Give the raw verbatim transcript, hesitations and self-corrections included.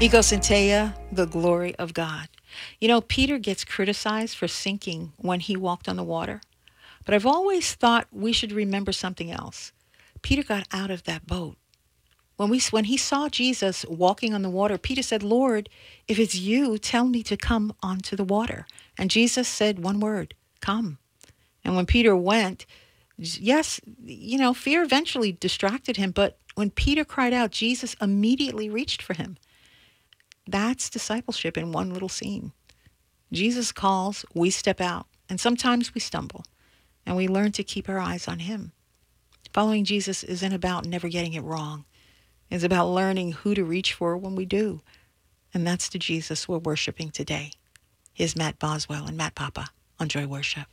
Egocenteia, the glory of God. You know, Peter gets criticized for sinking when he walked on the water, but I've always thought we should remember something else. Peter got out of that boat. When we when he saw Jesus walking on the water, Peter said, "Lord, if it's you, tell me to come onto the water." And Jesus said one word, "Come." And when Peter went, yes, you know, fear eventually distracted him, but when Peter cried out, Jesus immediately reached for him. That's discipleship in one little scene. Jesus calls, we step out, and sometimes we stumble, and we learn to keep our eyes on him. Following Jesus isn't about never getting it wrong. It's about learning who to reach for when we do. And that's the Jesus we're worshiping today. Here's Matt Boswell and Matt Papa on Joy Worship.